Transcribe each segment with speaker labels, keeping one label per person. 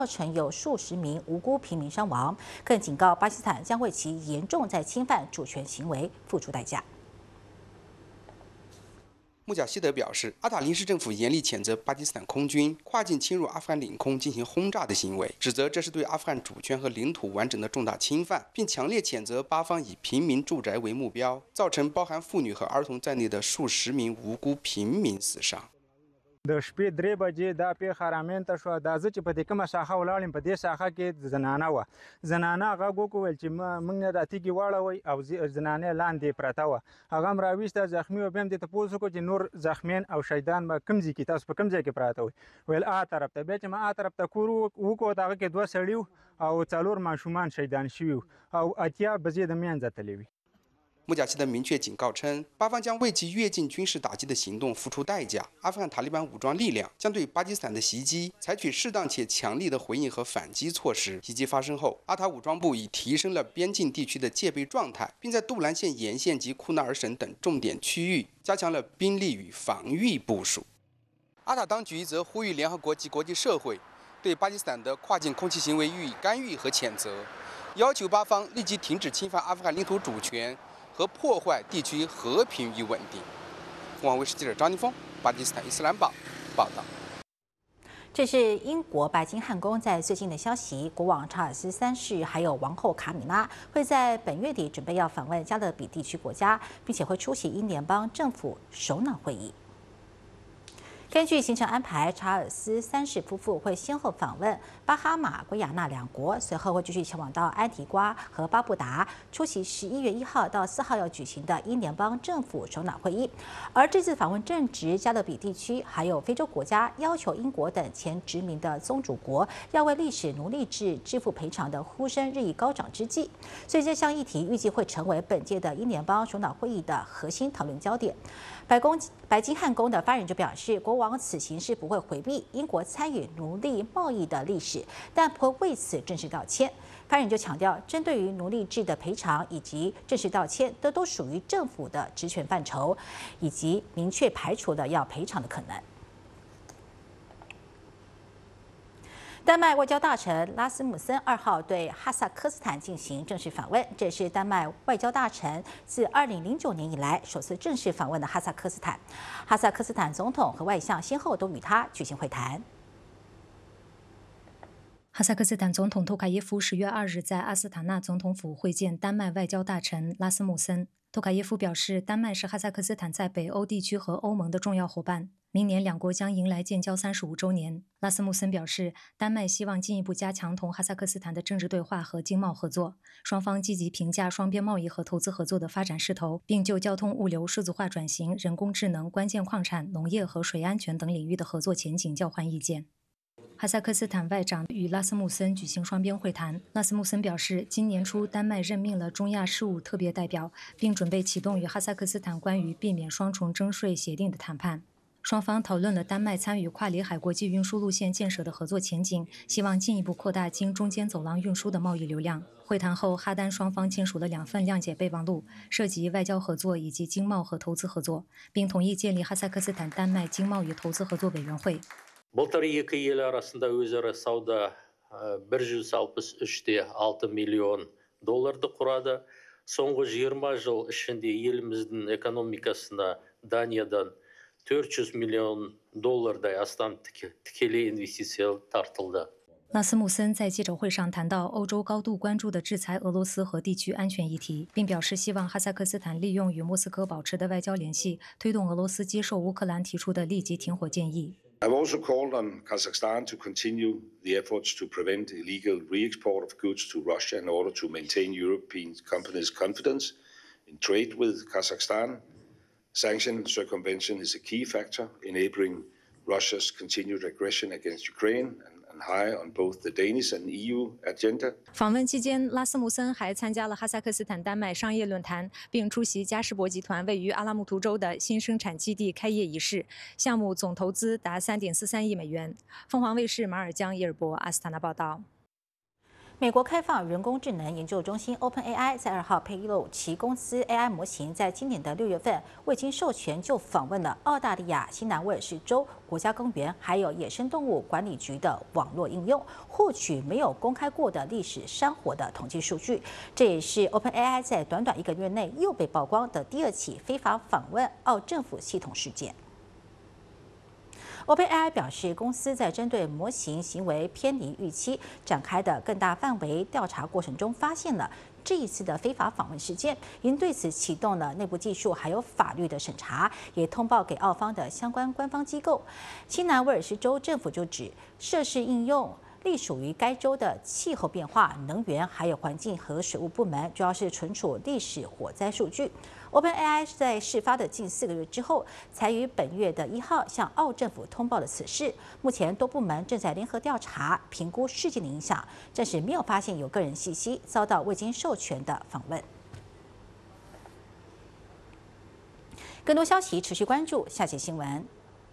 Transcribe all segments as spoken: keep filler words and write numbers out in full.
Speaker 1: 造成有数十名无辜平民伤亡，更警告巴基斯坦将为其严重在侵犯主权行为付出代价。
Speaker 2: 穆贾希德表示，阿塔临时政府严厉谴责巴基斯坦空军跨境侵入阿富汗领空进行轰炸的行为，指责这是对阿富汗主权和领土完整的重大侵犯，并强烈谴责巴方以平民住宅为目标，造成包含妇女和儿童在内的数十名无辜平民死伤。
Speaker 3: د شپې درې بجې دا پیښه رامنځته شوه دا زه چې په دې کومه شاخه ولاړم په دې شاخه کې زنانه وه زنانه غږ وکړ چې موږ نه دا تیږې واړوئ او زنانه لاندې پرته وه هغه هم راویسته زخمي و بیا هم دې تپوس وکړو چې نور زخمیان او شهیدان به کوم ځای کې تاسو په کوم ځای کې پراته وئ ویل آ طرف ته بیا چې ما آ طرف ته کور وکړو هغه کې دوه سړي او څلور ماشومان شهیدان شوي او اتیا بجې د منځه تللې وي
Speaker 2: 穆贾希德明确警告称，巴方将为其越境军事打击的行动付出代价。阿富汗塔利班武装力量将对巴基斯坦的袭击采取适当且强力的回应和反击措施。袭击发生后，阿塔武装部已提升了边境地区的戒备状态，并在杜兰县沿线及库纳尔省等重点区域加强了兵力与防御部署。阿塔当局则呼吁联合国及国际社会对巴基斯坦的跨境空袭行为予以干预和谴责，要求巴方立即停止侵犯阿富汗领土主权 和破坏地区和平与稳定。凤凰卫视记者张宁峰，巴基斯坦伊斯兰堡报道。
Speaker 1: 这是英国白金汉宫在最近的消息，国王查尔斯三世还有王后卡米拉会在本月底准备要访问加勒比地区国家，并且会出席英联邦政府首脑会议。 根据行程安排，查尔斯三世夫妇会先后访问巴哈马、圭亚那两国，随后会继续前往到安提瓜和巴布达，出席十一月一号到四号要举行的英联邦政府首脑会议。而这次访问正值加勒比地区还有非洲国家要求英国等前殖民的宗主国要为历史奴隶制支付赔偿的呼声日益高涨之际，所以这项议题预计会成为本届的英联邦首脑会议的核心讨论焦点。白宫白金汉宫的发言人就表示，国王此行是不会回避英国参与奴隶贸易的历史，但不会为此正式道歉。发言人就强调，针对于奴隶制的赔偿以及正式道歉，这都属于政府的职权范畴，以及明确排除了要赔偿的可能。 丹麦外交大臣拉斯穆森二号对哈萨克斯坦进行正式访问，这是丹麦外交大臣自二零零九年以来首次正式访问的哈萨克斯坦。哈萨克斯坦总统和外相先后都与他举行会谈。
Speaker 4: 哈萨克斯坦总统托卡耶夫十月二日在阿斯塔纳总统府会见丹麦外交大臣拉斯穆森。托卡耶夫表示，丹麦是哈萨克斯坦在北欧地区和欧盟的重要伙伴。明年两国将迎来建交三十五周年。拉斯穆森表示，丹麦希望进一步加强同哈萨克斯坦的政治对话和经贸合作。双方积极评价双边贸易和投资合作的发展势头，并就交通物流、数字化转型、人工智能、关键矿产、农业和水安全等领域的合作前景交换意见。 哈萨克斯坦外长与拉斯穆森举行双边会谈。拉斯穆森表示，今年初丹麦任命了中亚事务特别代表，并准备启动与哈萨克斯坦关于避免双重征税协定的谈判。双方讨论了丹麦参与跨里海国际运输路线建设的合作前景，希望进一步扩大经中间走廊运输的贸易流量。会谈后，哈丹双方签署了两份谅解备忘录，涉及外交合作以及经贸和投资合作，并同意建立哈萨克斯坦丹麦经贸与投资合作委员会。
Speaker 5: былтыр екі ел арасында өзара сауда бір жүз алпыс үш те алты миллион долларды құрады. Соңғы жиырма жыл ішінде еліміздің экономикасына Даниядан төрт жүз миллион доллардай астам тікелей инвестиция тартылды.
Speaker 4: 拉斯穆森在记者会上谈到欧洲高度关注的制裁俄罗斯和地区安全议题，并表示希望哈萨克斯坦利用与莫斯科保持的外交联系，推动俄罗斯接受乌克兰提出的立即停火建议。
Speaker 6: I've also called on Kazakhstan to continue the efforts to prevent illegal re-export of goods to Russia in order to maintain European companies' confidence in trade with Kazakhstan. Sanction circumvention is a key factor enabling Russia's continued aggression against Ukraine and, and high on both the Danish and E U agenda.
Speaker 4: 访问期间，拉斯穆森还参加了哈萨克斯坦丹麦商业论坛，并出席嘉士伯集团位于阿拉木图州的新生产基地开业仪式，项目总投资达三点四三亿美元。凤凰卫视马尔江伊尔博阿斯塔纳报道。
Speaker 1: 美国开放人工智能研究中心 OpenAI 在二号披露，其公司 A I 模型在今年的六月份未经授权就访问了澳大利亚新南威尔士州国家公园还有野生动物管理局的网络应用，获取没有公开过的历史山火的统计数据。这也是 OpenAI 在短短一个月内又被曝光的第二起非法访问澳政府系统事件。OpenAI 表示，公司在针对模型行为偏离预期展开的更大范围调查过程中，发现了这一次的非法访问事件，已经对此启动了内部技术还有法律的审查，也通报给澳方的相关官方机构。新南威尔士州政府就指，涉事应用隶属于该州的气候变化、能源还有环境和水务部门，主要是存储历史火灾数据。OpenAI 是在事发的近四个月之后，才于本月的一号向澳政府通报了此事。目前多部门正在联合调查、评估事件的影响，暂时没有发现有个人信息遭到未经授权的访问。更多消息持续关注下节新闻。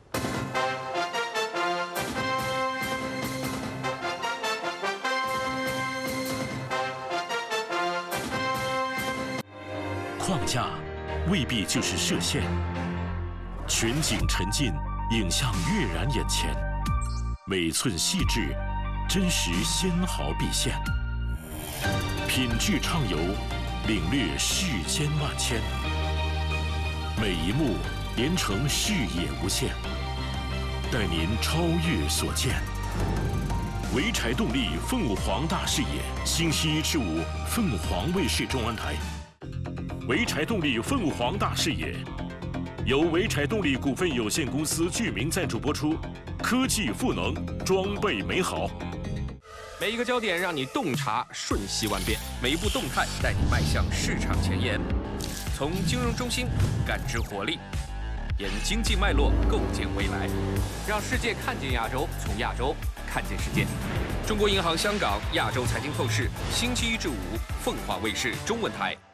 Speaker 7: 框架未必就是射线，全景沉浸，影像跃然眼前，每寸细致，真实纤毫毕现，品质畅游，领略世间万千，每一幕连成视野无限，带您超越所见。潍柴动力凤凰大视野，星期一至五凤凰卫视中文台。潍柴动力凤凰大视野，由潍柴动力股份有限公司具名赞助播出。科技赋能，装备美好。
Speaker 8: 每一个焦点让你洞察瞬息万变，每一步动态带你迈向市场前沿。从金融中心感知活力，沿经济脉络构建未来，让世界看见亚洲，从亚洲看见世界。中国银行香港亚洲财经透视，星期一至五凤凰卫视中文台。